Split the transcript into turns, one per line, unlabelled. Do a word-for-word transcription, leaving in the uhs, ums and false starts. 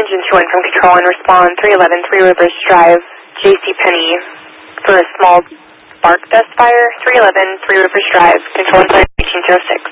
engine two one from control and respond three eleven Three Rivers Drive, JCPenney, for a small spark dust fire. three eleven Three Rivers Drive, control and fire eighteen oh six.